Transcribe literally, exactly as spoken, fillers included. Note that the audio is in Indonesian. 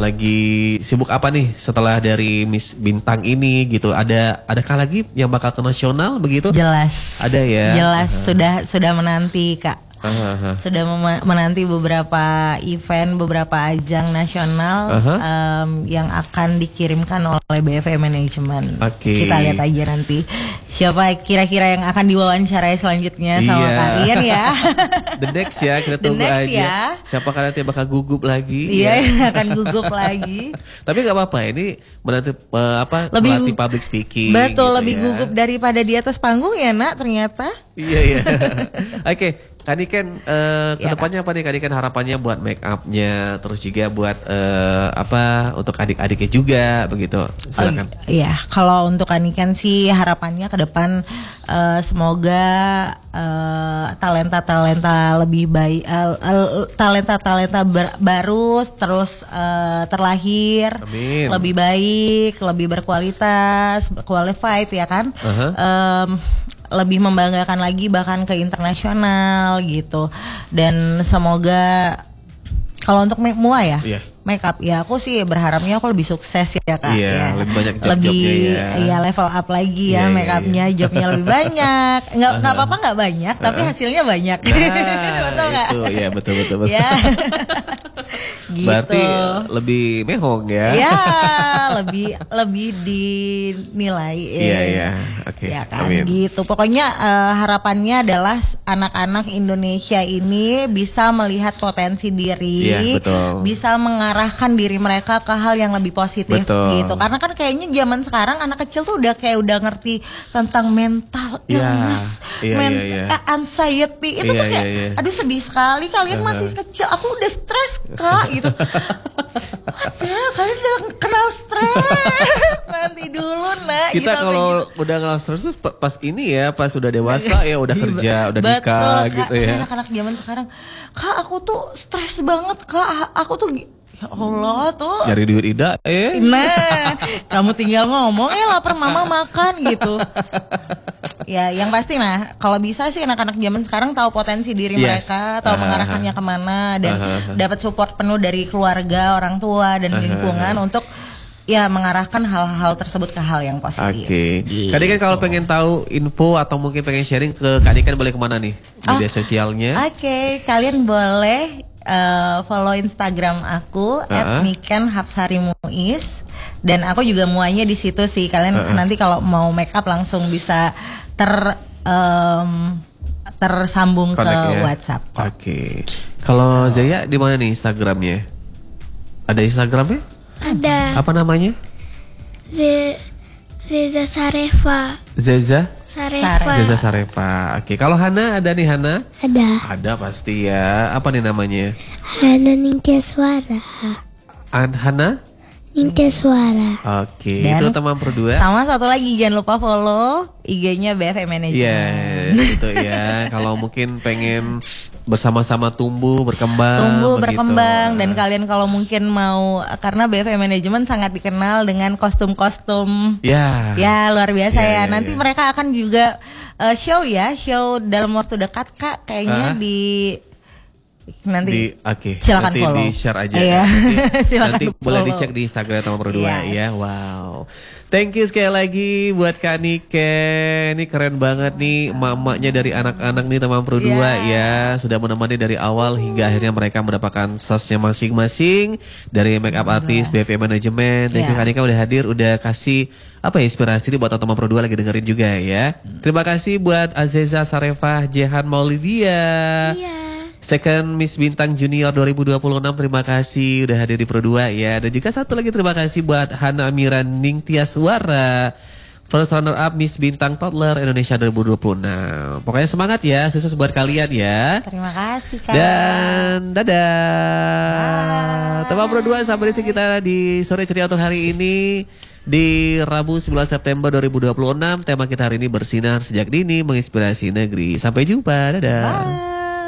lagi sibuk apa nih setelah dari Miss Bintang ini gitu? Ada adakah lagi yang bakal ke nasional begitu? Jelas. Ada ya. Jelas uh-huh. sudah sudah menanti Kak. Uh-huh. Sudah mem- menanti beberapa event, beberapa ajang nasional uh-huh. um, yang akan dikirimkan oleh B F M Management. Okay. Kita lihat aja nanti siapa kira-kira yang akan diwawancarai selanjutnya sama iya. kalian ya. The next ya, kita tunggu aja. Ya. Siapa kan nanti bakal gugup lagi? Iya, ya. akan gugup lagi. Tapi nggak apa-apa, ini menanti uh, apa? Lebih, melatih public speaking. Betul, gitu lebih ya. gugup daripada di atas panggung ya, Nak. Ternyata. Iya iya. Oke. Okay. Kak Niken, uh, ya, kedepannya apa nih Kak Niken harapannya buat make upnya, terus juga buat uh, apa untuk adik-adiknya juga begitu, silakan. Oh, iya, kalau untuk Kak Niken sih harapannya ke depan uh, semoga uh, talenta-talenta lebih baik, uh, uh, talenta-talenta ber- baru terus uh, terlahir, Amin. lebih baik, lebih berkualitas, qualified ya kan. Uh-huh. Um, lebih membanggakan lagi bahkan ke internasional gitu. Dan semoga kalau untuk make mua ya, yeah. make up ya aku sih berharapnya aku lebih sukses ya Kak. Iya, ya. lebih banyak job-jobnya lebih, ya. ya level up lagi ya, yeah, make upnya, yeah. jobnya lebih banyak. Nggak nggak uh-huh. apa-apa nggak banyak, tapi hasilnya banyak. Nah, betul nggak? Itu ya betul betul betul. Ya. Gitu. Berarti lebih mehong ya? Ya, lebih lebih dinilai. Iya iya, oke. Ya kan, amin. Gitu. Pokoknya uh, harapannya adalah anak-anak Indonesia ini bisa melihat potensi diri, ya, betul. bisa mengarahkan diri mereka ke hal yang lebih positif, betul. gitu. Karena kan kayaknya zaman sekarang anak kecil tuh udah kayak udah ngerti tentang mental illness, ya, men- ya, ya. anxiety itu ya, tuh kayak, ya, ya. aduh sedih sekali kalian uh-huh. masih kecil, aku udah stres Kak gitu. Ya, kalian udah kenal stres nanti dulu nak. Kita gitu, kalau gitu. udah kenal stres tuh pas ini ya, pas udah dewasa ya udah kerja, udah Betul, nikah Kak, gitu ya. Anak-anak zaman sekarang, Kak aku tuh stres banget Kak, aku tuh ya Allah tuh. Cari duit Ida eh. Nah, kamu tinggal ngomong ya lapar mama makan gitu. Ya, yang pasti nah, kalau bisa sih anak-anak zaman sekarang tahu potensi diri yes. mereka, tahu uh-huh. mengarahkannya kemana dan uh-huh. dapat support penuh dari keluarga, orang tua dan uh-huh. lingkungan untuk ya mengarahkan hal-hal tersebut ke hal yang positif. Oke. Okay. Gitu. Kak Niken kalau pengen tahu info atau mungkin pengen sharing ke Kak Niken boleh kemana nih media oh, sosialnya? Oke, okay. Kalian boleh Uh, follow Instagram aku uh-uh. at Niken Hapsari Muiz dan aku juga muanya di situ sih. Kalian uh-uh. nanti kalau mau make up langsung bisa ter um, tersambung Connect, ke ya? WhatsApp. Oke. Okay. Kalau Zaya di mana nih Instagramnya? Ada Instagramnya? Ada. Apa namanya? Z Zeza Sarefa. Zeza Sarefa. Zeza Sarefa. Oke, kalau Hana ada nih Hana? Ada. Ada pasti ya. Apa nih namanya? Hana Ningtya Suara. An Hana? Ningtya Suara. Oke, itu teman berdua. Sama satu lagi jangan lupa follow I G-nya B F M Management. Yes, itu ya. Kalau mungkin pengen bersama-sama tumbuh berkembang tumbuh begitu. berkembang dan kalian kalau mungkin mau karena B F M Management sangat dikenal dengan kostum-kostum ya ya luar biasa ya, ya, ya nanti ya. mereka akan juga uh, show ya show dalam waktu dekat Kak kayaknya uh? di nanti di, okay. silakan nanti follow di share aja iya. nanti, nanti follow. Boleh dicek di Instagram nomor berdua yes. ya. Wow, thank you sekali lagi buat Kak Niken. Ini keren banget nih mamanya dari anak-anak nih teman berdua yeah. ya sudah menemani dari awal hingga akhirnya mereka mendapatkan sasnya masing-masing dari make up artist yeah. B F M Management. Thank you yeah. Kak Niken udah hadir, udah kasih apa ya inspirasi nih buat teman berdua lagi dengerin juga ya. Terima kasih buat Azeza Sarefah Jehan Maulidia. Yeah. Second Miss Bintang Junior dua ribu dua puluh enam, terima kasih udah hadir di Pro dua ya. Dan juga satu lagi terima kasih buat Hana Amiran Ningtyas Suara, first runner up Miss Bintang Toddler Indonesia dua ribu dua puluh enam. Pokoknya semangat ya, sukses buat kalian ya. Terima kasih Kak. Dan dadah. Teman Pro dua sampai di kita di sore ceria untuk hari ini. Di Rabu sembilan September dua ribu dua puluh enam, tema kita hari ini bersinar sejak dini menginspirasi negeri. Sampai jumpa, dadah. Bye.